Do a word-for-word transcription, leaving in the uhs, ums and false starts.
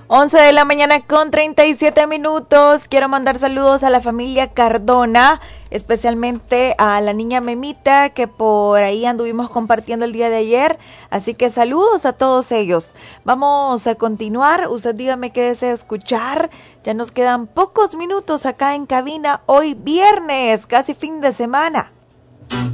once de la mañana con treinta y siete minutos. Quiero mandar saludos a la familia Cardona, especialmente a la niña Memita, que por ahí anduvimos compartiendo el día de ayer. Así que saludos a todos ellos. Vamos a continuar. Usted dígame qué desea escuchar. Ya nos quedan pocos minutos acá en cabina. Hoy viernes, casi fin de semana.